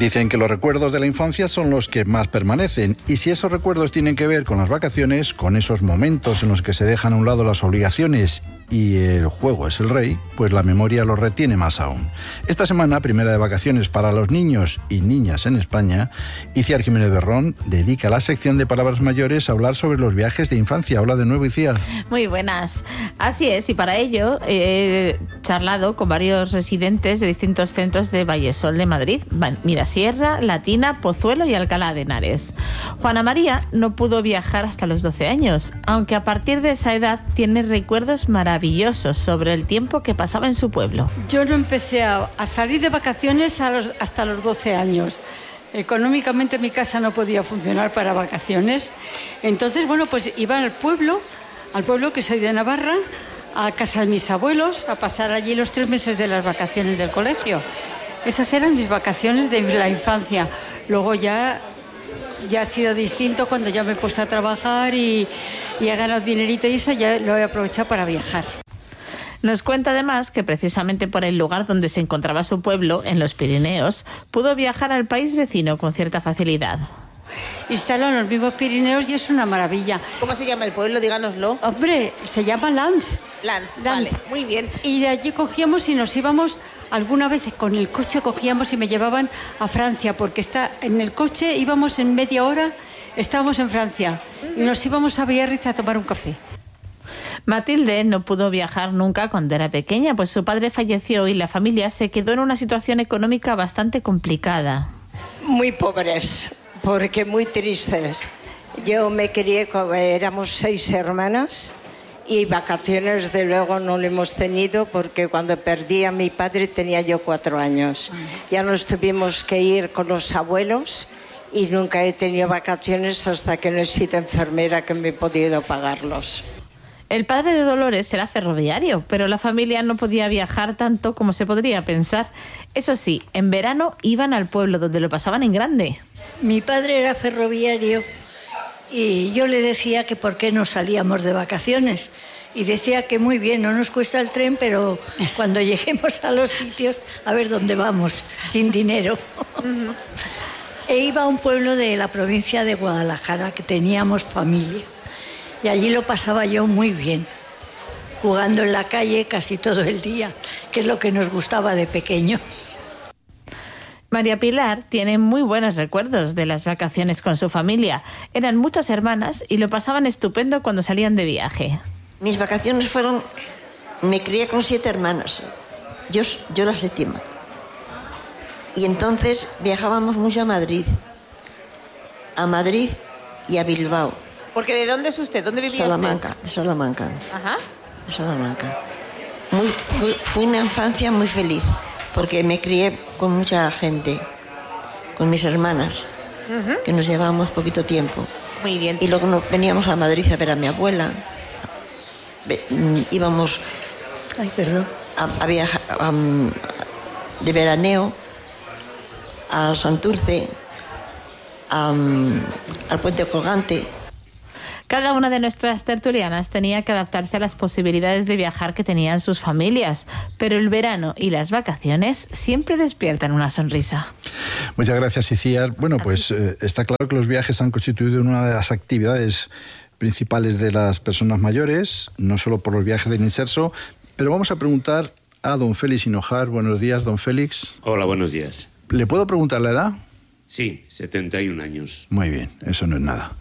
Dicen que los recuerdos de la infancia son los que más permanecen, y si esos recuerdos tienen que ver con las vacaciones, con esos momentos en los que se dejan a un lado las obligaciones y el juego es el rey, pues la memoria los retiene más aún. Esta semana, primera de vacaciones para los niños y niñas en España, Iciar Jiménez Berrón dedica la sección de Palabras Mayores a hablar sobre los viajes de infancia. Hola de nuevo, Iciar. Muy buenas. Así es, y para ello he charlado con varios residentes de distintos centros de Vallesol de Madrid, Mirasierra, Latina, Pozuelo y Alcalá de Henares. Juana María no pudo viajar hasta los 12 años, aunque a partir de esa edad tiene recuerdos maravillosos sobre el tiempo que pasaba en su pueblo. Yo no empecé a salir de vacaciones hasta los 12 años. Económicamente mi casa no podía funcionar para vacaciones. Entonces, pues iba al pueblo que soy de Navarra, a casa de mis abuelos, a pasar allí los 3 meses de las vacaciones del colegio. Esas eran mis vacaciones de la infancia. Luego ya ha sido distinto cuando ya me he puesto a trabajar y he ganado dinerito y eso ya lo he aprovechado para viajar. Nos cuenta además que precisamente por el lugar donde se encontraba su pueblo, en los Pirineos, pudo viajar al país vecino con cierta facilidad. Instaló en los mismos Pirineos y es una maravilla. ¿Cómo se llama el pueblo? Díganoslo. Hombre, se llama Lanz. Lanz, vale, muy bien. Y de allí cogíamos y nos íbamos, alguna vez con el coche cogíamos y me llevaban a Francia, porque en el coche íbamos en media hora, estábamos en Francia, y nos íbamos a Biarritz a tomar un café. Matilde no pudo viajar nunca cuando era pequeña, pues su padre falleció y la familia se quedó en una situación económica bastante complicada. Muy pobres, porque muy tristes. Yo me crié, éramos 6 hermanas y vacaciones de luego no lo hemos tenido porque cuando perdí a mi padre tenía yo 4 años. Ya nos tuvimos que ir con los abuelos y nunca he tenido vacaciones hasta que no he sido enfermera que me he podido pagarlos. El padre de Dolores era ferroviario, pero la familia no podía viajar tanto como se podría pensar. Eso sí, en verano iban al pueblo donde lo pasaban en grande. Mi padre era ferroviario y yo le decía que por qué no salíamos de vacaciones. Y decía que muy bien, no nos cuesta el tren, pero cuando lleguemos a los sitios, a ver dónde vamos, sin dinero. E iba a un pueblo de la provincia de Guadalajara, que teníamos familia. Y allí lo pasaba yo muy bien, jugando en la calle casi todo el día, que es lo que nos gustaba de pequeños. María Pilar tiene muy buenos recuerdos de las vacaciones con su familia. Eran muchas hermanas y lo pasaban estupendo cuando salían de viaje. Mis vacaciones me crié con 7 hermanas, yo la séptima. Y entonces viajábamos mucho a Madrid y a Bilbao. Porque ¿de dónde es usted? ¿Dónde vivía Salamanca, usted? De Salamanca. Ajá. De Salamanca. Fue una infancia muy feliz, porque me crié con mucha gente, con mis hermanas, que nos llevábamos poquito tiempo. Muy bien. Y luego veníamos a Madrid a ver a mi abuela. Íbamos a viajar de veraneo a Santurce, al Puente Colgante. Cada una de nuestras tertulianas tenía que adaptarse a las posibilidades de viajar que tenían sus familias, pero el verano y las vacaciones siempre despiertan una sonrisa. Muchas gracias, Iciar. Bueno, pues está claro que los viajes han constituido una de las actividades principales de las personas mayores, no solo por los viajes del inserso, pero vamos a preguntar a don Félix Hinojar. Buenos días, don Félix. Hola, buenos días. ¿Le puedo preguntar la edad? Sí, 71 años. Muy bien, eso no es nada.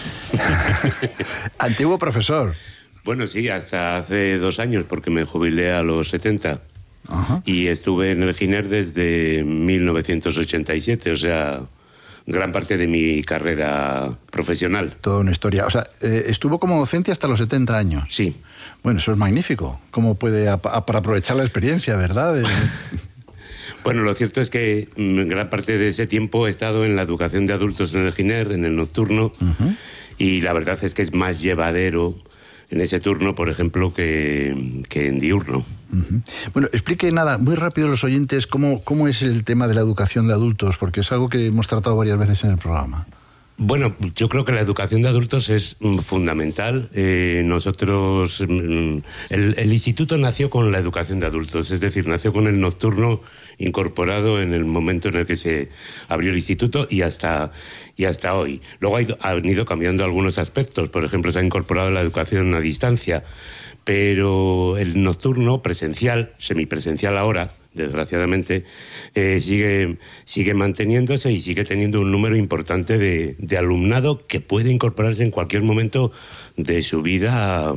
Antiguo profesor. Bueno, sí, hasta hace 2 años, porque me jubilé a los 70. Ajá. Y estuve en el Giner desde 1987, o sea, gran parte de mi carrera profesional. Toda una historia. O sea, estuvo como docente hasta los 70 años. Sí. Bueno, eso es magnífico. ¿Cómo puede, para aprovechar la experiencia, verdad? Bueno, lo cierto es que gran parte de ese tiempo he estado en la educación de adultos en el Giner, en el nocturno, y la verdad es que es más llevadero en ese turno, por ejemplo, que en diurno. Bueno, explique muy rápido a los oyentes cómo es el tema de la educación de adultos, porque es algo que hemos tratado varias veces en el programa. Bueno, yo creo que la educación de adultos es fundamental. Nosotros, el instituto nació con la educación de adultos, es decir, nació con el nocturno incorporado en el momento en el que se abrió el instituto y hasta hoy. Luego han ido cambiando algunos aspectos, por ejemplo, se ha incorporado la educación a distancia, pero el nocturno presencial, semipresencial ahora, desgraciadamente, sigue manteniéndose y sigue teniendo un número importante de alumnado que puede incorporarse en cualquier momento de su vida.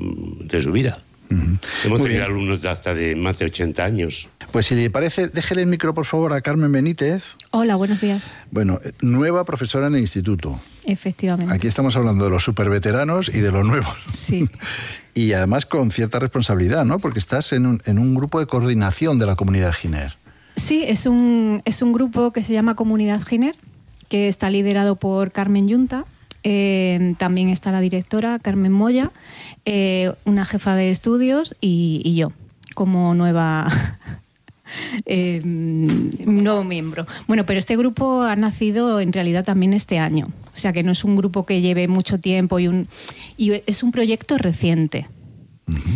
Hemos tenido alumnos hasta de más de 80 años. Pues si le parece, déjele el micro, por favor, a Carmen Benítez. Hola, buenos días. Bueno, nueva profesora en el instituto. Efectivamente. Aquí estamos hablando de los superveteranos y de los nuevos. Sí. Y además con cierta responsabilidad, ¿no? Porque estás en un grupo de coordinación de la comunidad Giner. Sí, es un grupo que se llama Comunidad Giner, que está liderado por Carmen Yunta. También está la directora, Carmen Moya, una jefa de estudios y yo, como nuevo miembro. Bueno, pero este grupo ha nacido en realidad también este año. O sea, que no es un grupo que lleve mucho tiempo y es un proyecto reciente. Uh-huh.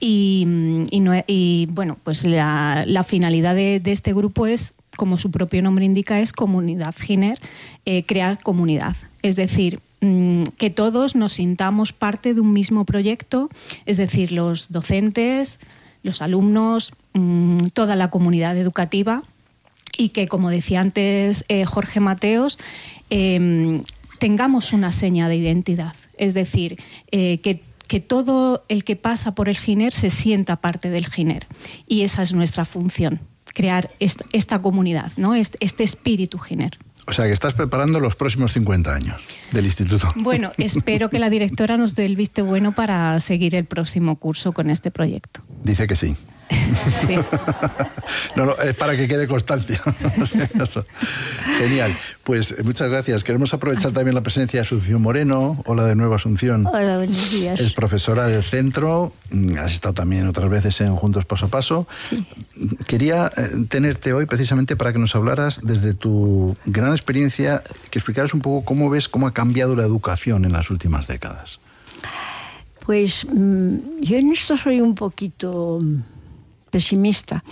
Y bueno, pues la finalidad de este grupo es, como su propio nombre indica, es Comunidad Giner, crear comunidad. Es decir, que todos nos sintamos parte de un mismo proyecto, es decir, los docentes, los alumnos, toda la comunidad educativa, y que, como decía antes Jorge Mateos, tengamos una seña de identidad. Es decir, que todo el que pasa por el Giner se sienta parte del Giner. Y esa es nuestra función, crear esta comunidad, ¿no? Este espíritu Giner. O sea, que estás preparando los próximos 50 años del instituto. Bueno, espero que la directora nos dé el visto bueno para seguir el próximo curso con este proyecto. Dice que sí. Sí. No, es para que quede constancia. Genial. Pues muchas gracias. Queremos aprovechar también la presencia de Asunción Moreno. Hola de nuevo, Asunción. Hola, buenos días. Es profesora del centro. Has estado también otras veces en Juntos Paso a Paso. Sí. Quería tenerte hoy precisamente para que nos hablaras desde tu gran experiencia, que explicaras un poco cómo ha cambiado la educación en las últimas décadas. Pues yo en esto soy un poquito pesimista.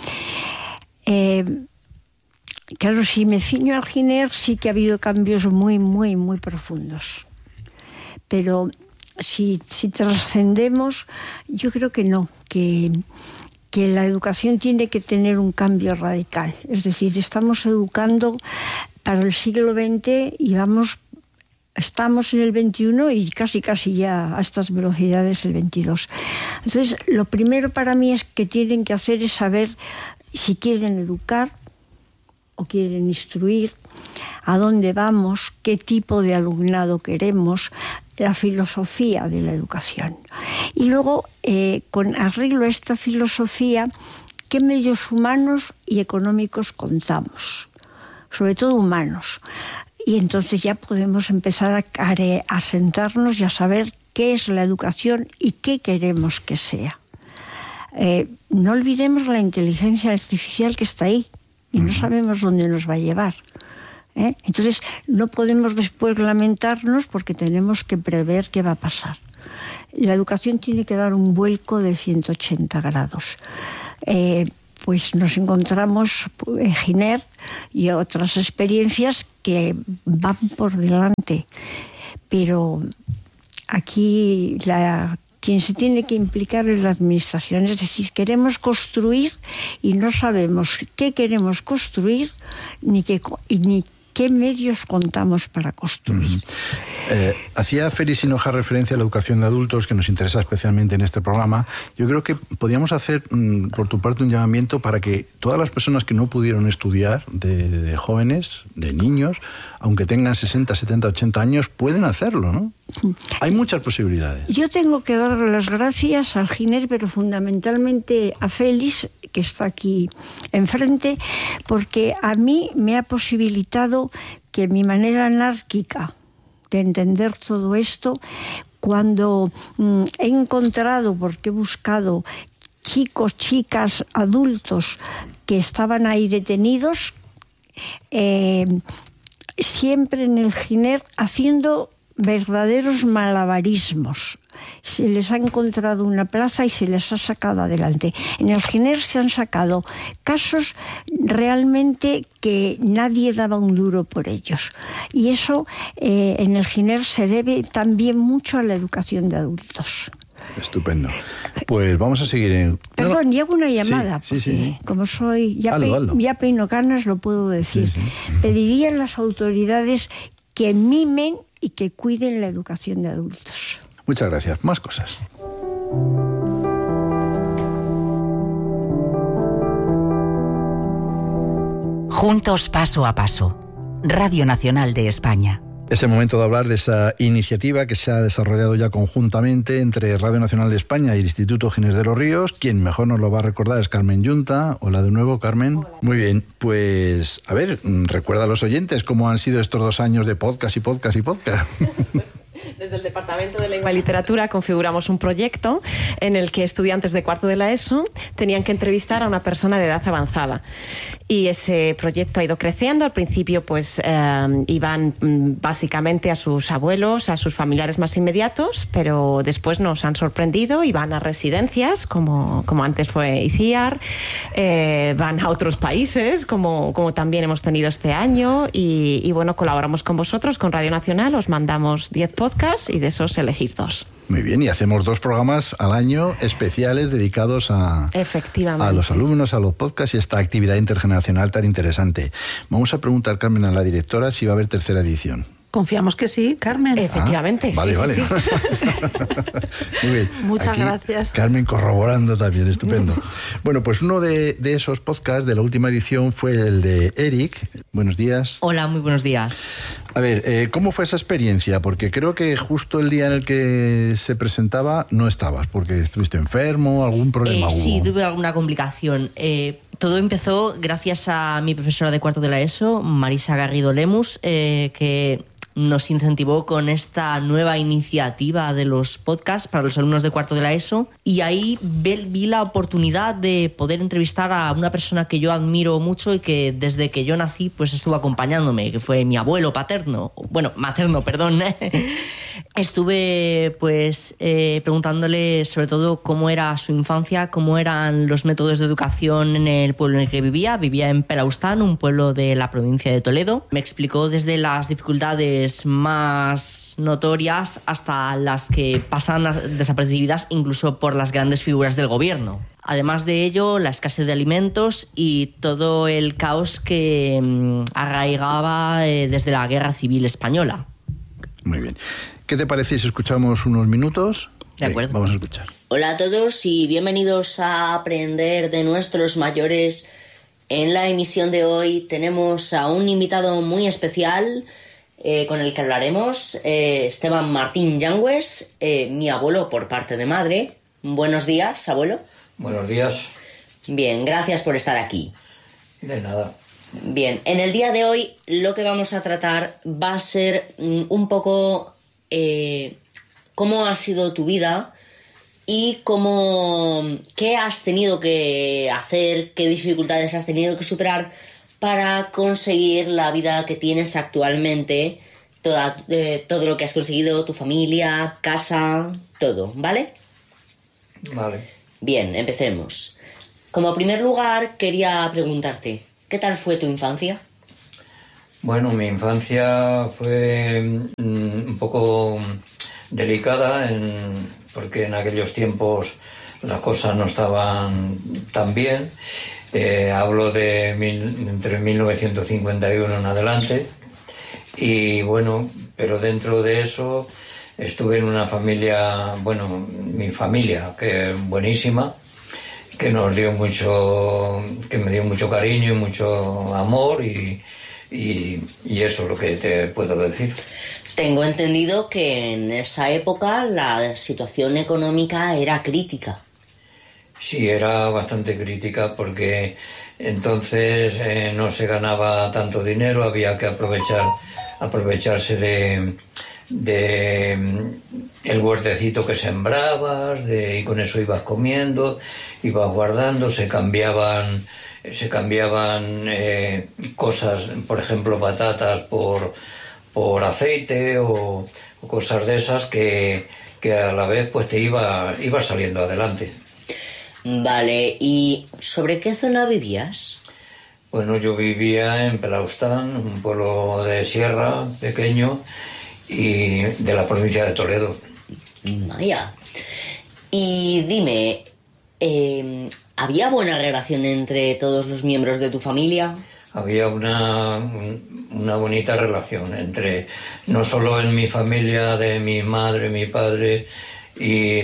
Claro, si me ciño al Giner, sí que ha habido cambios muy, muy, muy profundos. Pero si trascendemos, yo creo que no, que la educación tiene que tener un cambio radical. Es decir, estamos educando para el siglo XX y estamos en el XXI y casi ya a estas velocidades el XXII. Entonces, lo primero para mí es que tienen que hacer es saber si quieren educar o quieren instruir, a dónde vamos, qué tipo de alumnado queremos, la filosofía de la educación. Y luego, con arreglo a esta filosofía, qué medios humanos y económicos contamos, sobre todo humanos. Y entonces ya podemos empezar a sentarnos y a saber qué es la educación y qué queremos que sea. No olvidemos la inteligencia artificial que está ahí y no sabemos dónde nos va a llevar. Entonces no podemos después lamentarnos porque tenemos que prever qué va a pasar. La educación tiene que dar un vuelco de 180 grados. Pues nos encontramos en Giner y otras experiencias que van por delante. Pero aquí quien se tiene que implicar es la administración. Es decir, queremos construir y no sabemos qué queremos construir ni qué medios contamos para construir. Hacía Félix Hinoja referencia a la educación de adultos, que nos interesa especialmente en este programa. Yo creo que podríamos hacer, por tu parte, un llamamiento para que todas las personas que no pudieron estudiar, de jóvenes, de niños, aunque tengan 60, 70, 80 años, pueden hacerlo, ¿no? Hay muchas posibilidades. Yo tengo que dar las gracias al Giner, pero fundamentalmente a Félix, que está aquí enfrente, porque a mí me ha posibilitado que mi manera anárquica de entender todo esto, cuando he encontrado, porque he buscado chicos, chicas, adultos que estaban ahí detenidos, siempre en el Giner haciendo verdaderos malabarismos. Se les ha encontrado una plaza y se les ha sacado adelante. En el Giner se han sacado casos realmente que nadie daba un duro por ellos. Y eso en el Giner se debe también mucho a la educación de adultos. Estupendo. Pues vamos a seguir en... Perdón, y hago una llamada, sí. Como soy... Hazlo. Ya peino canas, lo puedo decir. Sí. Pediría a las autoridades que mimen y que cuiden la educación de adultos. Muchas gracias. Más cosas. Juntos paso a paso. Radio Nacional de España. Es el momento de hablar de esa iniciativa que se ha desarrollado ya conjuntamente entre Radio Nacional de España y el Instituto Giner de los Ríos. Quien mejor nos lo va a recordar es Carmen Yunta. Hola de nuevo, Carmen. Hola. Muy bien, pues a ver, recuerda a los oyentes cómo han sido estos 2 años de podcast y podcast y podcast. Desde el Departamento de Lengua y Literatura configuramos un proyecto en el que estudiantes de cuarto de la ESO tenían que entrevistar a una persona de edad avanzada. Y ese proyecto ha ido creciendo. Al principio pues iban básicamente a sus abuelos, a sus familiares más inmediatos, pero después nos han sorprendido y van a residencias, como antes fue ICIAR, van a otros países, como también hemos tenido este año, y bueno, colaboramos con vosotros, con Radio Nacional, os mandamos 10 podcasts y de esos elegís 2. Muy bien, y hacemos 2 programas al año especiales dedicados a los alumnos, a los podcasts y esta actividad intergeneracional tan interesante. Vamos a preguntar, Carmen, a la directora si va a haber 3ª edición. Confiamos que sí, Carmen. Efectivamente, vale. Sí. Muy bien. Muchas Aquí, gracias. Carmen corroborando también, estupendo. Bueno, pues uno de esos podcasts de la última edición fue el de Eric. Buenos días. Hola, muy buenos días. A ver, ¿cómo fue esa experiencia? Porque creo que justo el día en el que se presentaba no estabas, porque estuviste enfermo, algún problema hubo. Sí, tuve alguna complicación. Todo empezó gracias a mi profesora de cuarto de la ESO, Marisa Garrido Lemus, que nos incentivó con esta nueva iniciativa de los podcasts para los alumnos de cuarto de la ESO, y ahí vi la oportunidad de poder entrevistar a una persona que yo admiro mucho y que desde que yo nací pues estuvo acompañándome, que fue mi abuelo materno. Estuve pues preguntándole sobre todo cómo era su infancia, cómo eran los métodos de educación en el pueblo en el que vivía en Pelaustán, un pueblo de la provincia de Toledo. Me explicó desde las dificultades más notorias hasta las que pasan desapercibidas incluso por las grandes figuras del gobierno. Además de ello, la escasez de alimentos y todo el caos que arraigaba desde la Guerra Civil Española. Muy bien. ¿Qué te parece si escuchamos unos minutos? De acuerdo. Vamos a escuchar. Hola a todos y bienvenidos a aprender de nuestros mayores. En la emisión de hoy tenemos a un invitado muy especial con el que hablaremos, Esteban Martín Yangües, mi abuelo por parte de madre. Buenos días, abuelo. Buenos días. Bien, gracias por estar aquí. De nada. Bien, en el día de hoy lo que vamos a tratar va a ser un poco cómo ha sido tu vida y qué has tenido que hacer, qué dificultades has tenido que superar para conseguir la vida que tienes actualmente, todo lo que has conseguido, tu familia, casa, todo, ¿vale? Vale. Bien, empecemos. Como primer lugar, quería preguntarte, ¿qué tal fue tu infancia? Bueno, mi infancia fue un poco delicada porque en aquellos tiempos las cosas no estaban tan bien. Hablo de entre 1951 en adelante. Y bueno, pero dentro de eso estuve en una familia, bueno, mi familia, que es buenísima, que me dio mucho cariño y mucho amor y eso es lo que te puedo decir. Tengo entendido que en esa época la situación económica era crítica. Sí, era bastante crítica porque entonces no se ganaba tanto dinero, había que aprovecharse de el huertecito que sembrabas y con eso ibas comiendo, ibas guardando, se cambiaban se cambiaban cosas, por ejemplo, patatas por aceite o cosas de esas que a la vez pues te iba saliendo adelante. Vale, ¿y sobre qué zona vivías? Bueno, yo vivía en Pelaustán, un pueblo de sierra pequeño y de la provincia de Toledo. Vaya. Y dime, ¿había buena relación entre todos los miembros de tu familia? Había una bonita relación entre, no solo en mi familia, de mi madre, mi padre y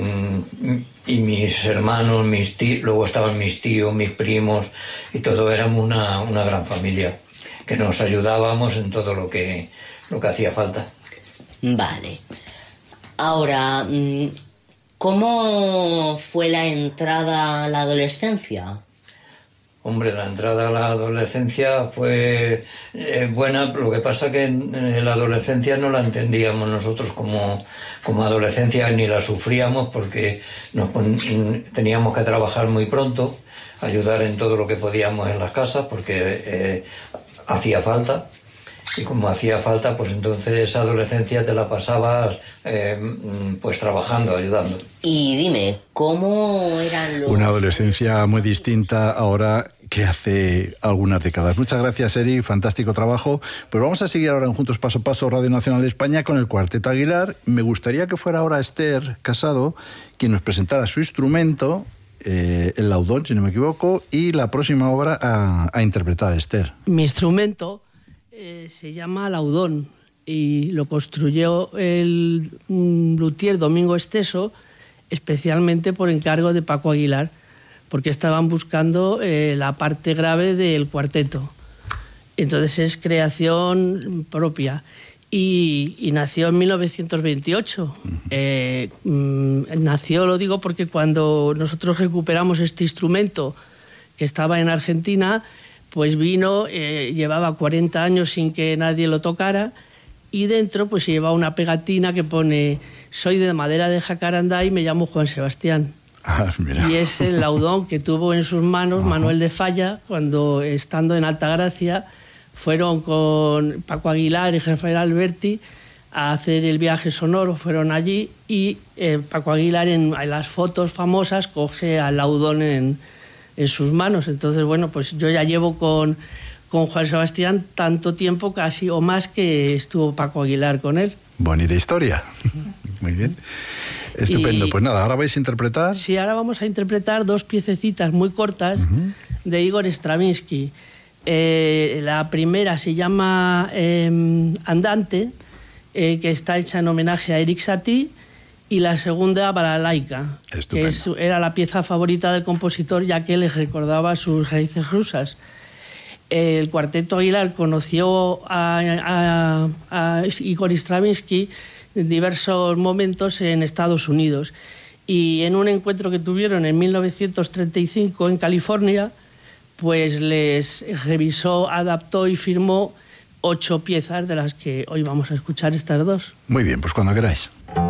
mis hermanos, mis tíos, luego estaban mis tíos, mis primos, y todo éramos una gran familia, que nos ayudábamos en todo lo que hacía falta. Vale. Ahora, ¿cómo fue la entrada a la adolescencia? Hombre, la entrada a la adolescencia fue buena, lo que pasa que en la adolescencia no la entendíamos nosotros como adolescencia, ni la sufríamos porque teníamos que trabajar muy pronto, ayudar en todo lo que podíamos en las casas porque hacía falta. Y como hacía falta, pues entonces esa adolescencia te la pasabas pues trabajando, ayudando. Y dime, ¿cómo eran los...? Una adolescencia muy distinta ahora que hace algunas décadas. Muchas gracias, Eri, fantástico trabajo. Pues vamos a seguir ahora en Juntos Paso a Paso, Radio Nacional de España, con el Cuarteto Aguilar. Me gustaría que fuera ahora Esther Casado quien nos presentara su instrumento, el laudón, si no me equivoco, y la próxima obra a interpretar, Esther. Mi instrumento se llama laudón y lo construyó el luthier Domingo Esteso especialmente por encargo de Paco Aguilar, porque estaban buscando la parte grave del cuarteto. Entonces es creación propia y nació en 1928. Nació, lo digo porque cuando nosotros recuperamos este instrumento que estaba en Argentina, pues vino, llevaba 40 años sin que nadie lo tocara, y dentro pues lleva una pegatina que pone: soy de madera de jacarandá y me llamo Juan Sebastián. Ah, mira. Y es el laudón que tuvo en sus manos Manuel de Falla cuando, estando en Altagracia, fueron con Paco Aguilar y Rafael Alberti a hacer el viaje sonoro. Fueron allí y Paco Aguilar en las fotos famosas coge al laudón en sus manos. Entonces, bueno, pues yo ya llevo con Juan Sebastián tanto tiempo, casi o más, que estuvo Paco Aguilar con él. Bonita historia. Muy bien. Estupendo. Pues nada, ahora vais a interpretar. Sí, ahora vamos a interpretar dos piececitas muy cortas de Igor Stravinsky. La primera se llama Andante, que está hecha en homenaje a Erik Satie, y la segunda Balalaika, que era la pieza favorita del compositor, ya que le recordaba sus raíces rusas. El Cuarteto Aguilar conoció a Igor Stravinsky en diversos momentos en Estados Unidos, y en un encuentro que tuvieron en 1935 en California, pues les revisó, adaptó y firmó 8 piezas, de las que hoy vamos a escuchar estas dos. Muy bien, pues cuando queráis.